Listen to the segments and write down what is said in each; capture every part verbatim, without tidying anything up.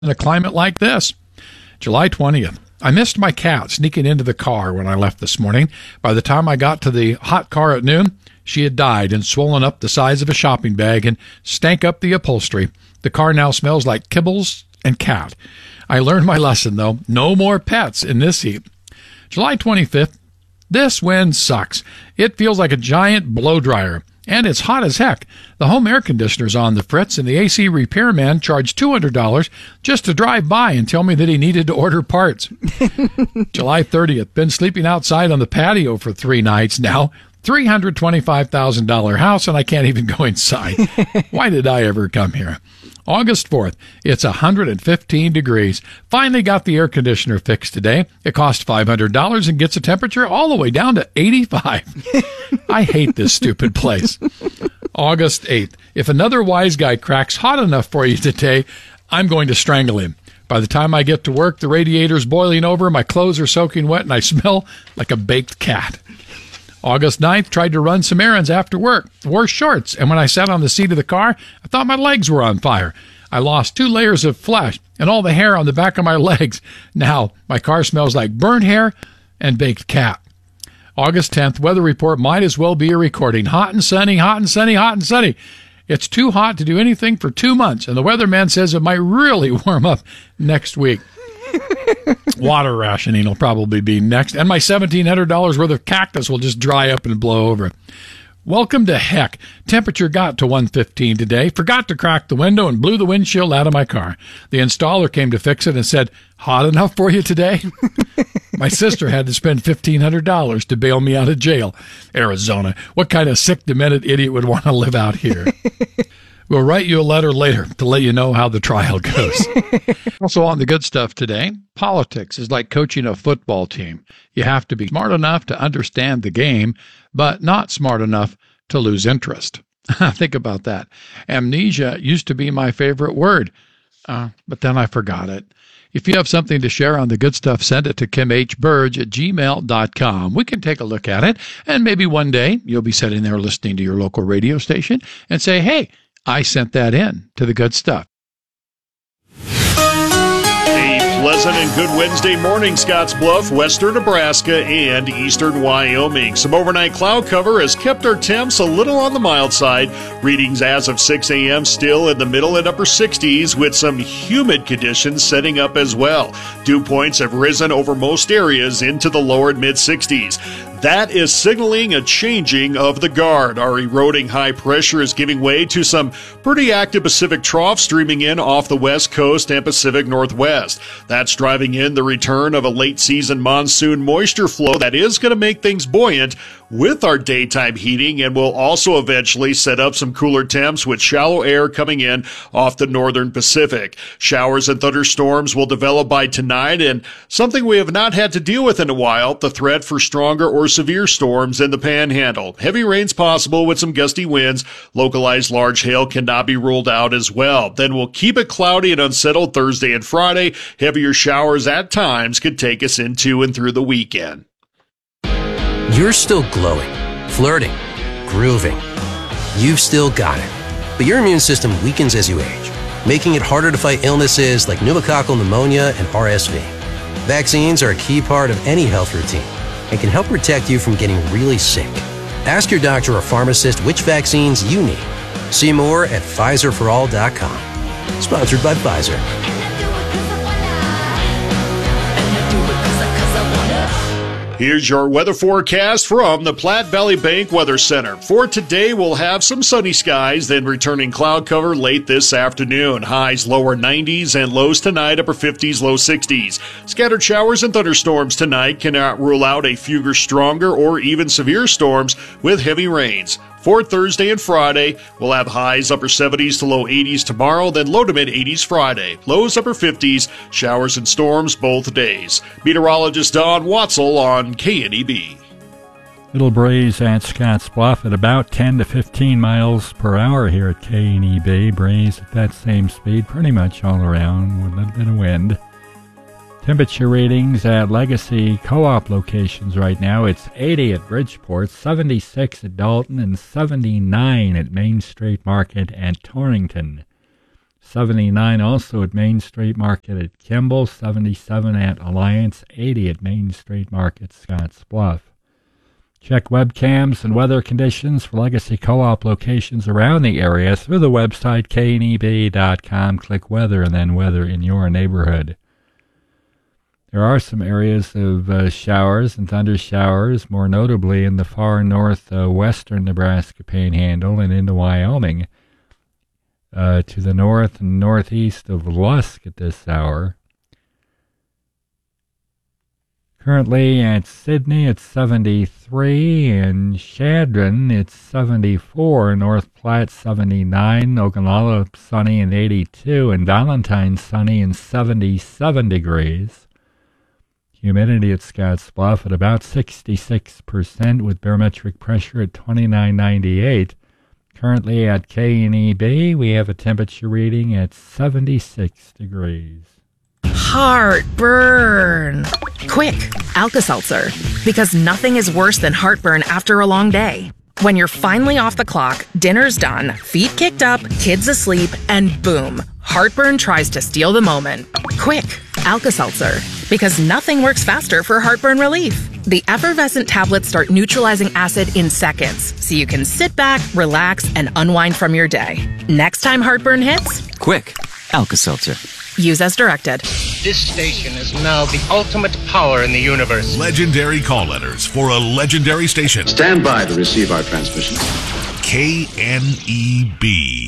in a climate like this. July twentieth. I missed my cat sneaking into the car when I left this morning. By the time I got to the hot car at noon, she had died and swollen up the size of a shopping bag and stank up the upholstery. The car now smells like kibbles and cat. I learned my lesson, though. No more pets in this heat. July twenty-fifth. This wind sucks. It feels like a giant blow dryer. And it's hot as heck. The home air conditioner's on the fritz, and the A C repairman charged two hundred dollars just to drive by and tell me that he needed to order parts. July thirtieth. Been sleeping outside on the patio for three nights now. three hundred twenty-five thousand dollars house, and I can't even go inside. Why did I ever come here? August fourth. It's one hundred fifteen degrees. Finally got the air conditioner fixed today. It cost five hundred dollars and gets the temperature all the way down to eighty-five. I hate this stupid place. August eighth. If another wise guy cracks hot enough for you today, I'm going to strangle him. By the time I get to work, the radiator's boiling over, my clothes are soaking wet, and I smell like a baked cat. August ninth, tried to run some errands after work. Wore shorts, and when I sat on the seat of the car, I thought my legs were on fire. I lost two layers of flesh and all the hair on the back of my legs. Now, my car smells like burnt hair and baked cat. August tenth, weather report might as well be a recording. Hot and sunny, hot and sunny, hot and sunny. It's too hot to do anything for two months, and the weatherman says it might really warm up next week. Water rationing will probably be next, and my seventeen hundred dollars worth of cactus will just dry up and blow over. Welcome to heck. Temperature got to one fifteen today. Forgot to crack the window and blew the windshield out of my car. The installer came to fix it and said, hot enough for you today? My sister had to spend fifteen hundred dollars to bail me out of jail. Arizona. What kind of sick, demented idiot would want to live out here? We'll write you a letter later to let you know how the trial goes. Also on the good stuff today, politics is like coaching a football team. You have to be smart enough to understand the game, but not smart enough to lose interest. Think about that. Amnesia used to be my favorite word, uh, but then I forgot it. If you have something to share on the good stuff, send it to kim h burge at gmail dot com. We can take a look at it, and maybe one day you'll be sitting there listening to your local radio station and say, hey, I sent that in to the good stuff. A pleasant and good Wednesday morning, Scottsbluff, western Nebraska, and eastern Wyoming. Some overnight cloud cover has kept our temps a little on the mild side. Readings as of six a.m. still in the middle and upper sixties with some humid conditions setting up as well. Dew points have risen over most areas into the lower and mid-sixties. That is signaling a changing of the guard. Our eroding high pressure is giving way to some pretty active Pacific trough streaming in off the west coast and Pacific Northwest. That's driving in the return of a late-season monsoon moisture flow that is going to make things buoyant with our daytime heating, and will also eventually set up some cooler temps with shallow air coming in off the northern Pacific. Showers and thunderstorms will develop by tonight, and something we have not had to deal with in a while, the threat for stronger or severe storms in the Panhandle. Heavy rains possible with some gusty winds. Localized large hail cannot be ruled out as well. Then we'll keep it cloudy and unsettled Thursday and Friday. Heavier showers at times could take us into and through the weekend. You're still glowing, flirting, grooving. You've still got it. But your immune system weakens as you age, making it harder to fight illnesses like pneumococcal pneumonia and R S V. Vaccines are a key part of any health routine and can help protect you from getting really sick. Ask your doctor or pharmacist which vaccines you need. See more at Pfizer for all dot com. Sponsored by Pfizer. Here's your weather forecast from the Platte Valley Bank Weather Center. For today, we'll have some sunny skies, then returning cloud cover late this afternoon. Highs lower nineties and lows tonight, upper fifties, low sixties. Scattered showers and thunderstorms tonight. Cannot rule out a few stronger or even severe storms with heavy rains. For Thursday and Friday, we'll have highs upper seventies to low eighties tomorrow, then low to mid eighties Friday. Lows upper fifties, showers and storms both days. Meteorologist Don Watzel on K N E B. Little breeze at Scottsbluff at about ten to fifteen miles per hour here at K N E B. Breeze at that same speed pretty much all around with a little bit of wind. Temperature readings at Legacy Co-op locations right now. It's eighty at Bridgeport, seventy-six at Dalton, and seventy-nine at Main Street Market and Torrington. seventy-nine also at Main Street Market at Kimball, seventy-seven at Alliance, eighty at Main Street Market, Scotts Bluff. Check webcams and weather conditions for Legacy Co-op locations around the area through the website K N E B dot com. Click weather and then weather in your neighborhood. There are some areas of uh, showers and thunder showers, more notably in the far north uh, western Nebraska Panhandle and into Wyoming. Uh, to the north and northeast of Lusk at this hour. Currently at Sidney it's seventy-three, in Chadron it's seventy-four, North Platte seventy-nine, Ogallala sunny and eighty-two, and Valentine sunny and seventy-seven degrees. Humidity at Scotts Bluff at about sixty-six percent with barometric pressure at twenty-nine ninety-eight. Currently at K N E B, we have a temperature reading at seventy-six degrees. Heartburn. Quick, Alka-Seltzer. Because nothing is worse than heartburn after a long day. When you're finally off the clock, dinner's done, feet kicked up, kids asleep, and boom, heartburn tries to steal the moment. Quick, Alka-Seltzer. Because nothing works faster for heartburn relief. The effervescent tablets start neutralizing acid in seconds, so you can sit back, relax, and unwind from your day. Next time heartburn hits, quick, Alka-Seltzer. Use as directed. This station is now the ultimate power in the universe. Legendary call letters for a legendary station. Stand by to receive our transmission. K N E B.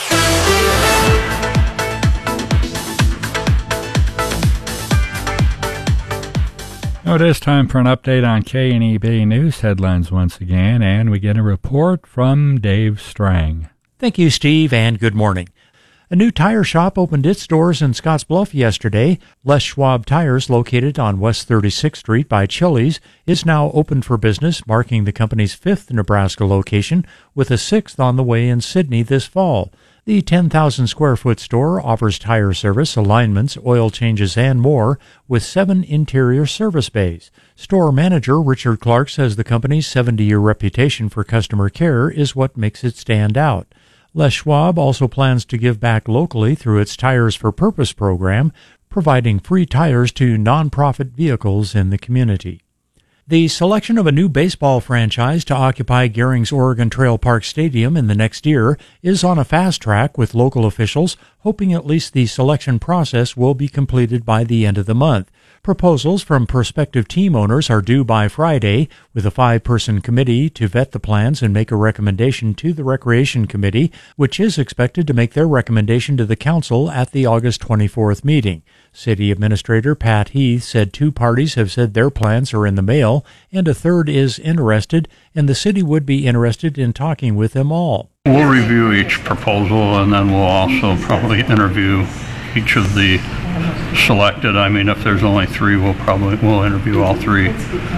Now it is time for an update on K N E B news headlines once again, and we get a report from Dave Strang. Thank you, Steve, and good morning. A new tire shop opened its doors in Scotts Bluff yesterday. Les Schwab Tires, located on West thirty-sixth Street by Chili's, is now open for business, marking the company's fifth Nebraska location, with a sixth on the way in Sidney this fall. The ten thousand square foot store offers tire service, alignments, oil changes, and more, with seven interior service bays. Store manager Richard Clark says the company's seventy-year reputation for customer care is what makes it stand out. Les Schwab also plans to give back locally through its Tires for Purpose program, providing free tires to nonprofit vehicles in the community. The selection of a new baseball franchise to occupy Gehring's Oregon Trail Park Stadium in the next year is on a fast track, with local officials hoping at least the selection process will be completed by the end of the month. Proposals from prospective team owners are due by Friday, with a five-person committee to vet the plans and make a recommendation to the Recreation Committee, which is expected to make their recommendation to the Council at the August twenty-fourth meeting. City Administrator Pat Heath said two parties have said their plans are in the mail, and a third is interested, and the city would be interested in talking with them all. We'll review each proposal, and then we'll also probably interview each of the selected. I mean, if there's only three, we'll probably we'll interview all three,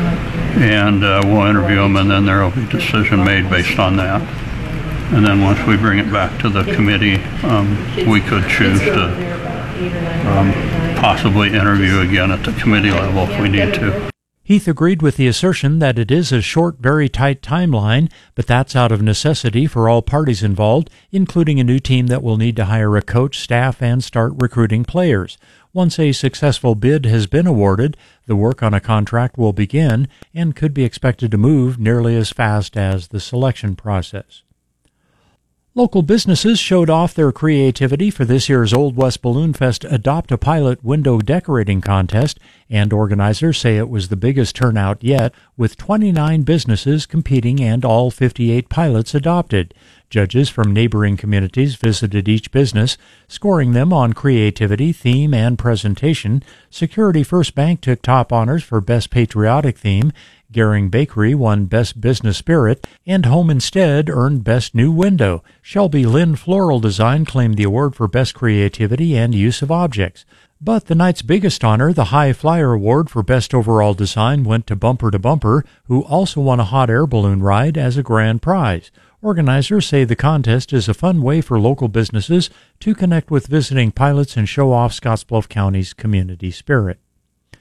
and uh, we'll interview them, and then there will be a decision made based on that. And then once we bring it back to the committee, um, we could choose to um, possibly interview again at the committee level if we need to. Heath agreed with the assertion that it is a short, very tight timeline, but that's out of necessity for all parties involved, including a new team that will need to hire a coach, staff, and start recruiting players. Once a successful bid has been awarded, the work on a contract will begin and could be expected to move nearly as fast as the selection process. Local businesses showed off their creativity for this year's Old West Balloon Fest Adopt a Pilot window decorating contest, and organizers say it was the biggest turnout yet, with twenty-nine businesses competing and all fifty-eight pilots adopted. Judges from neighboring communities visited each business, scoring them on creativity, theme, and presentation. Security First Bank took top honors for Best Patriotic Theme, Gehring Bakery won Best Business Spirit, and Home Instead earned Best New Window. Shelby Lynn Floral Design claimed the award for Best Creativity and Use of Objects. But the night's biggest honor, the High Flyer Award for Best Overall Design, went to Bumper to Bumper, who also won a hot air balloon ride as a grand prize. Organizers say the contest is a fun way for local businesses to connect with visiting pilots and show off Scottsbluff County's community spirit.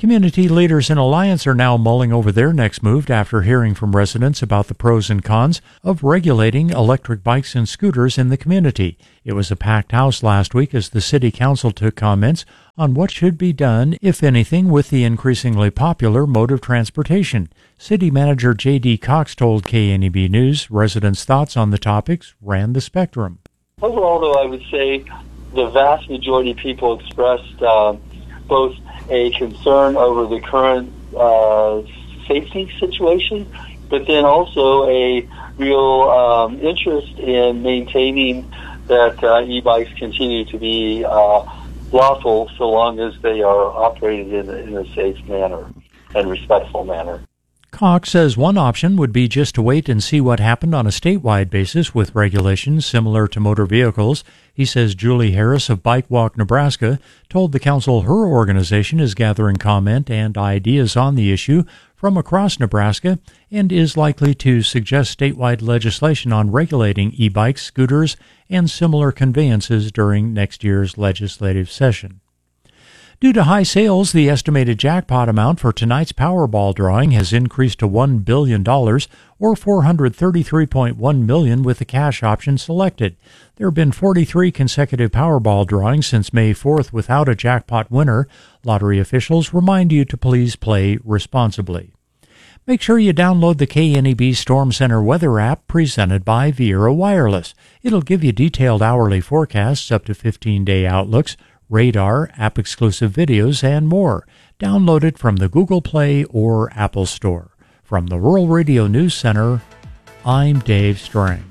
Community leaders in Alliance are now mulling over their next move after hearing from residents about the pros and cons of regulating electric bikes and scooters in the community. It was a packed house last week as the City Council took comments on what should be done, if anything, with the increasingly popular mode of transportation. City Manager J D Cox told K N E B News residents' thoughts on the topics ran the spectrum. Overall, though, I would say the vast majority of people expressed uh, both a concern over the current uh, safety situation, but then also a real um, interest in maintaining that uh, e-bikes continue to be uh, lawful so long as they are operated in, in a safe manner and respectful manner. Cox says one option would be just to wait and see what happened on a statewide basis with regulations similar to motor vehicles. He says Julie Harris of Bike Walk, Nebraska, told the council her organization is gathering comment and ideas on the issue from across Nebraska and is likely to suggest statewide legislation on regulating e-bikes, scooters, and similar conveyances during next year's legislative session. Due to high sales, the estimated jackpot amount for tonight's Powerball drawing has increased to one billion dollars, or four hundred thirty-three point one million dollars with the cash option selected. There have been forty-three consecutive Powerball drawings since May fourth without a jackpot winner. Lottery officials remind you to please play responsibly. Make sure you download the K N E B Storm Center weather app presented by Viera Wireless. It'll give you detailed hourly forecasts, up to fifteen-day outlooks, radar, app-exclusive videos, and more. Download it from the Google Play or Apple Store. From the Rural Radio News Center, I'm Dave Strang.